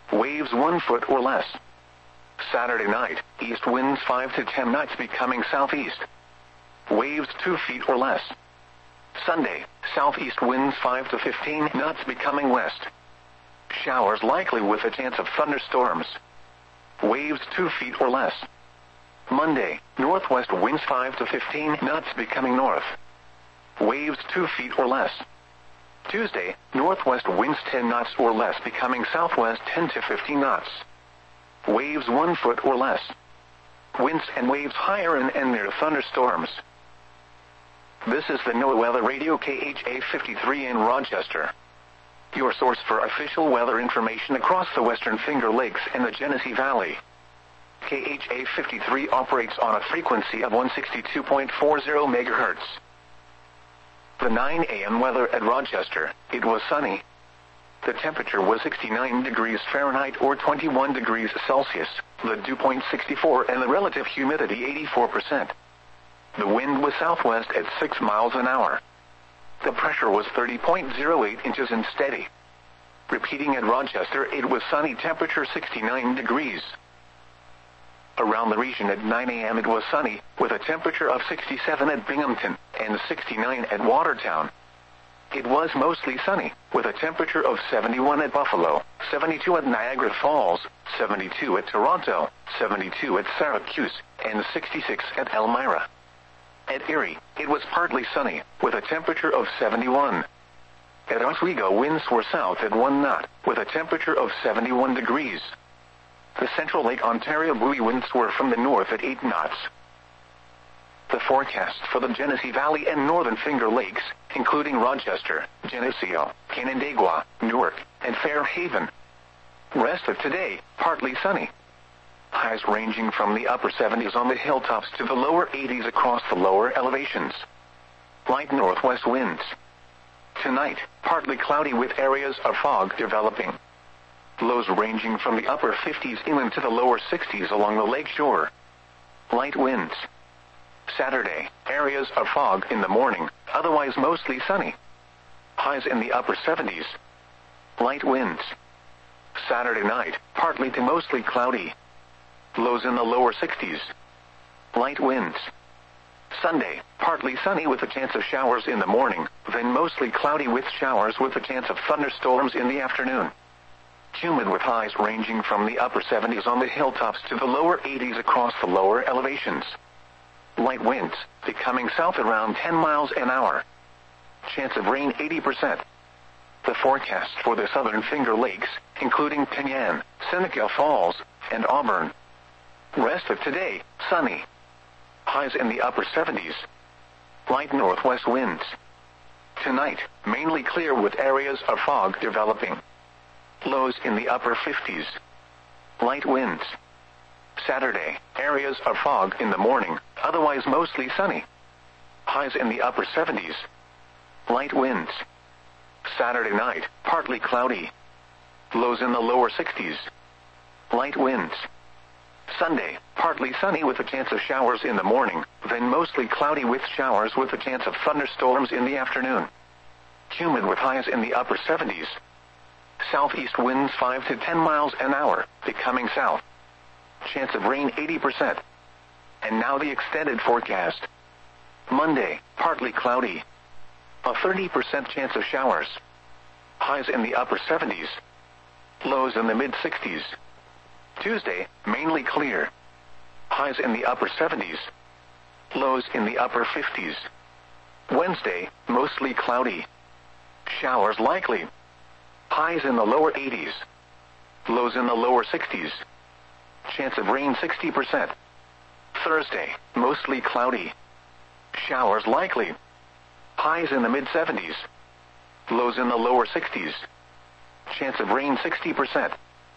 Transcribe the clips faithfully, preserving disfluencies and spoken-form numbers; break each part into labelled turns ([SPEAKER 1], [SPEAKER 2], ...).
[SPEAKER 1] Waves one foot or less. Saturday night, east winds five to ten knots becoming southeast. Waves two feet or less. Sunday, southeast winds five to fifteen knots becoming west. Showers likely with a chance of thunderstorms. Waves two feet or less. Monday, northwest winds five to fifteen knots becoming north. Waves two feet or less. Tuesday, northwest winds ten knots or less becoming southwest ten to fifteen knots. Waves one foot or less. Winds and waves higher and, and near thunderstorms. This is the NOAA Weather Radio K H A fifty-three in Rochester. Your source for official weather information across the Western Finger Lakes and the Genesee Valley. K H A fifty-three operates on a frequency of one sixty-two point four zero megahertz. The nine a m weather at Rochester, it was sunny. The temperature was sixty-nine degrees Fahrenheit or twenty-one degrees Celsius, the dew point sixty-four and the relative humidity eighty-four percent. The wind was southwest at six miles an hour. The pressure was thirty point zero eight inches and steady. Repeating at Rochester, it was sunny, temperature sixty-nine degrees. Around the region at nine a m it was sunny, with a temperature of sixty-seven at Binghamton and sixty-nine at Watertown. It was mostly sunny, with a temperature of seventy-one at Buffalo, seventy-two at Niagara Falls, seventy-two at Toronto, seventy-two at Syracuse, and sixty-six at Elmira. At Erie, it was partly sunny, with a temperature of seventy-one. At Oswego, winds were south at one knot, with a temperature of seventy-one degrees. The Central Lake Ontario buoy winds were from the north at eight knots. The forecast for the Genesee Valley and Northern Finger Lakes, including Rochester, Geneseo, Canandaigua, Newark, and Fairhaven. Rest of today, partly sunny. Highs ranging from the upper seventies on the hilltops to the lower eighties across the lower elevations. Light northwest winds. Tonight, partly cloudy with areas of fog developing. Lows ranging from the upper fifties inland to the lower sixties along the lake shore. Light winds. Saturday, areas of fog in the morning, otherwise mostly sunny. Highs in the upper seventies. Light winds. Saturday night, partly to mostly cloudy. Lows in the lower sixties. Light winds. Sunday, partly sunny with a chance of showers in the morning, then mostly cloudy with showers with a chance of thunderstorms in the afternoon. Humid with highs ranging from the upper seventies on the hilltops to the lower eighties across the lower elevations. Light winds, becoming south around ten miles an hour. Chance of rain eighty percent. The forecast for the Southern Finger Lakes, including Penyan, Seneca Falls, and Auburn. Rest of today, sunny. Highs in the upper seventies. Light northwest winds. Tonight, mainly clear with areas of fog developing. Lows in the upper fifties. Light winds. Saturday, areas of fog in the morning, otherwise mostly sunny. Highs in the upper seventies. Light winds. Saturday night, partly cloudy. Lows in the lower sixties. Light winds. Sunday, partly sunny with a chance of showers in the morning, then mostly cloudy with showers with a chance of thunderstorms in the afternoon. Humid with highs in the upper seventies. Southeast winds five to ten miles an hour, becoming south. Chance of rain eighty percent. And now the extended forecast. Monday, partly cloudy. A thirty percent chance of showers. Highs in the upper seventies. Lows in the mid-sixties. Tuesday, mainly clear. Highs in the upper seventies. Lows in the upper fifties. Wednesday, mostly cloudy. Showers likely. Highs in the lower eighties. Lows in the lower sixties. Chance of rain sixty percent. Thursday, mostly cloudy. Showers likely. Highs in the mid-seventies. Lows in the lower sixties. Chance of rain sixty percent.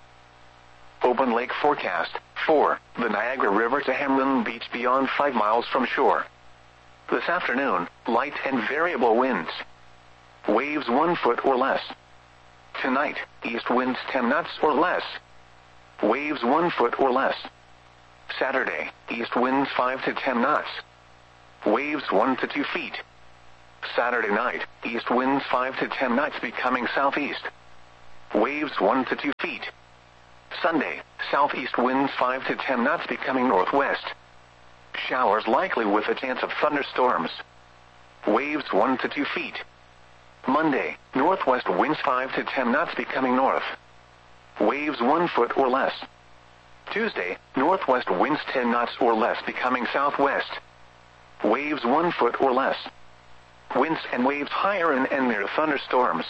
[SPEAKER 1] Open lake forecast. four. The Niagara River to Hamlin Beach beyond five miles from shore. This afternoon, light and variable winds. Waves one foot or less. Tonight, east winds ten knots or less. Waves one foot or less. Saturday, east winds five to ten knots. Waves one to two feet. Saturday night, east winds five to ten knots becoming southeast. Waves one to two feet. Sunday, southeast winds five to ten knots becoming northwest. Showers likely with a chance of thunderstorms. Waves one to two feet. Monday, northwest winds five to ten knots becoming north. Waves one foot or less. Tuesday, northwest winds ten knots or less becoming southwest. Waves one foot or less. Winds and waves higher and, and near thunderstorms.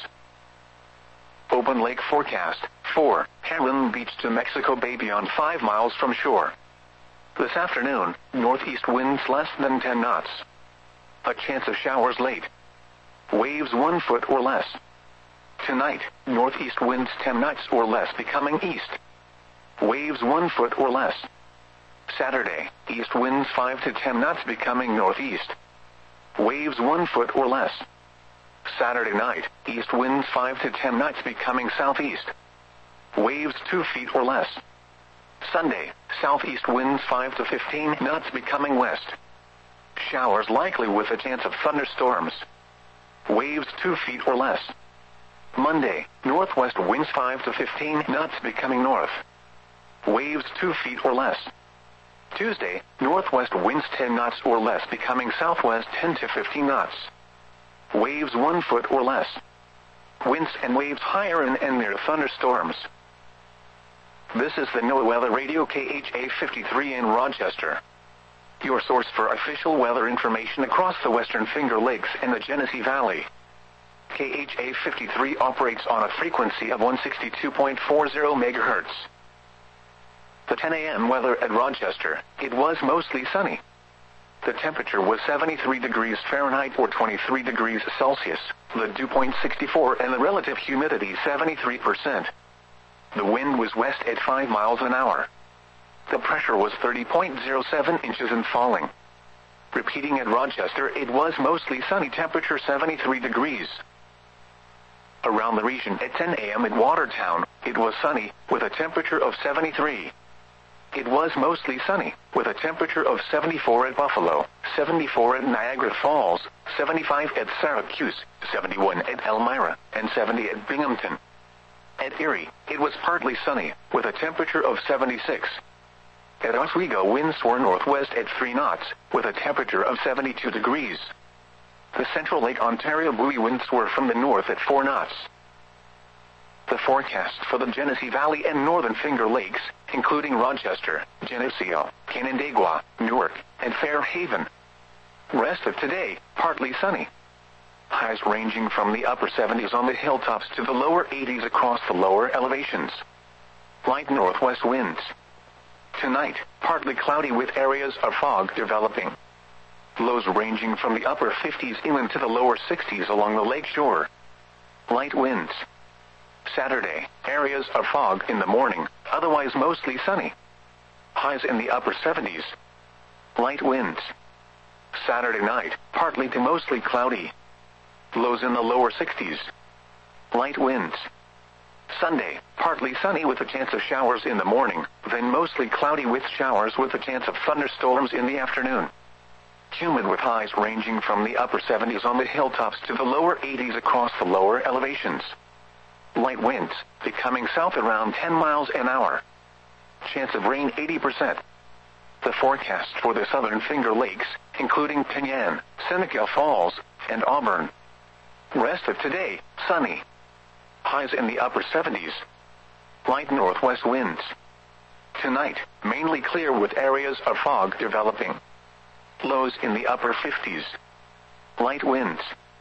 [SPEAKER 1] Open lake forecast. four. Heron Beach to Mexico Bay beyond five miles from shore. This afternoon, northeast winds less than ten knots. A chance of showers late. Waves one foot or less. Tonight, northeast winds ten knots or less becoming east. Waves one foot or less. Saturday, east winds five to ten knots becoming northeast. Waves one foot or less. Saturday night, east winds five to ten knots becoming southeast. Waves two feet or less. Sunday, southeast winds five to fifteen knots becoming west. Showers likely with a chance of thunderstorms. Waves two feet or less. Monday, northwest winds five to fifteen knots becoming north. Waves two feet or less. Tuesday, northwest winds ten knots or less becoming southwest ten to fifteen knots. Waves one foot or less. Winds and waves higher and, and near thunderstorms. This is the NOAA Weather Radio K H A fifty-three in Rochester. Your source for official weather information across the Western Finger Lakes and the Genesee Valley. K H A fifty-three operates on a frequency of one sixty-two point four zero megahertz. The ten a m weather at Rochester, it was mostly sunny. The temperature was seventy-three degrees Fahrenheit or twenty-three degrees Celsius, the dew point sixty-four and the relative humidity seventy-three percent. The wind was west at five miles an hour. The pressure was thirty point zero seven inches and falling. Repeating at Rochester, it was mostly sunny, temperature seventy-three degrees. Around the region at ten a m in Watertown, it was sunny, with a temperature of seventy-three. It was mostly sunny, with a temperature of seventy-four at Buffalo, seventy-four at Niagara Falls, seventy-five at Syracuse, seventy-one at Elmira, and seventy at Binghamton. At Erie, it was partly sunny, with a temperature of seventy-six. At Oswego, winds were northwest at three knots, with a temperature of seventy-two degrees. The central Lake Ontario buoy winds were from the north at four knots. The forecast for the Genesee Valley and Northern Finger Lakes, including Rochester, Geneseo, Canandaigua, Newark, and Fairhaven. Rest of today, partly sunny. Highs ranging from the upper seventies on the hilltops to the lower eighties across the lower elevations. Light northwest winds. Tonight, partly cloudy with areas of fog developing. Lows ranging from the upper fifties inland to the lower sixties along the lake shore. Light winds. Saturday, areas of fog in the morning, otherwise mostly sunny. Highs in the upper seventies. Light winds. Saturday night, partly to mostly cloudy. Lows in the lower sixties. Light winds. Sunday, partly sunny with a chance of showers in the morning, then mostly cloudy with showers with a chance of thunderstorms in the afternoon. Humid with highs ranging from the upper seventies on the hilltops to the lower eighties across the lower elevations. Light winds, becoming south around ten miles an hour. Chance of rain eighty percent. The forecast for the Southern Finger Lakes, including Penyan, Seneca Falls, and Auburn. Rest of today, sunny. Highs in the upper seventies. Light northwest winds. Tonight, mainly clear with areas of fog developing. Lows in the upper fifties. Light winds.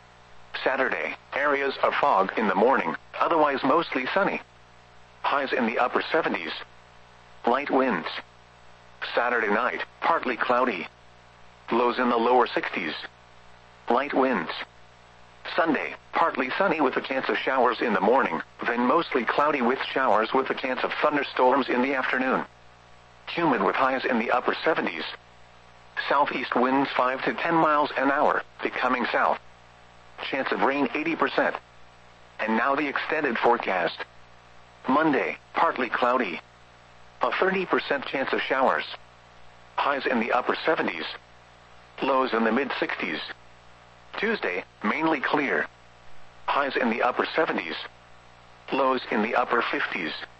[SPEAKER 1] Saturday, areas of fog in the morning, otherwise mostly sunny. Highs in the upper seventies. Light winds. Saturday night, partly cloudy. Lows in the lower sixties. Light winds. Sunday, partly sunny with a chance of showers in the morning, then mostly cloudy with showers with a chance of thunderstorms in the afternoon. Humid with highs in the upper seventies. Southeast winds five to ten miles an hour, becoming south. Chance of rain eighty percent. And now the extended forecast. Monday, partly cloudy. A thirty percent chance of showers. Highs in the upper seventies. Lows in the mid sixties. Tuesday, mainly clear. Highs in the upper seventies. Lows in the upper fifties.